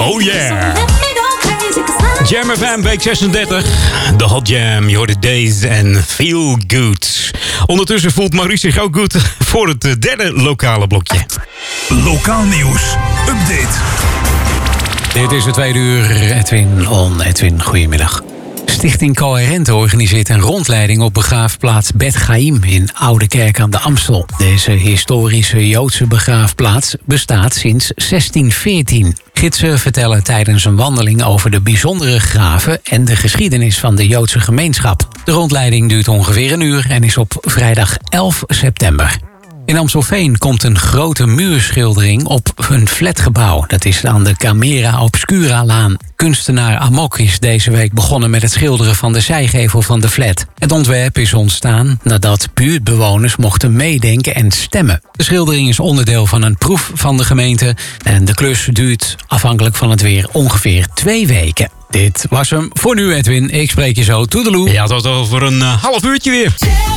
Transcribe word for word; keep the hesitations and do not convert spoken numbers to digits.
Oh yeah. Jam F M, week zesendertig. De Hot Jam, je hoort de Days en Feel Good. Ondertussen voelt Maurice zich ook goed voor het derde lokale blokje. Lokaal nieuws. Update. Dit is het tweede uur. Edwin on. Edwin, goedemiddag. Stichting Coherente organiseert een rondleiding op begraafplaats Bet Chaim in Oudekerk aan de Amstel. Deze historische Joodse begraafplaats bestaat sinds zestien veertien. Gidsen vertellen tijdens een wandeling over de bijzondere graven en de geschiedenis van de Joodse gemeenschap. De rondleiding duurt ongeveer een uur en is op vrijdag elf september. In Amstelveen komt een grote muurschildering op een flatgebouw. Dat is aan de Camera Obscura-laan. Kunstenaar Amok is deze week begonnen met het schilderen van de zijgevel van de flat. Het ontwerp is ontstaan nadat buurtbewoners mochten meedenken en stemmen. De schildering is onderdeel van een proef van de gemeente en de klus duurt afhankelijk van het weer ongeveer twee weken. Dit was hem voor nu, Edwin. Ik spreek je zo. Toedeloe. Ja, tot over een uh, half uurtje weer.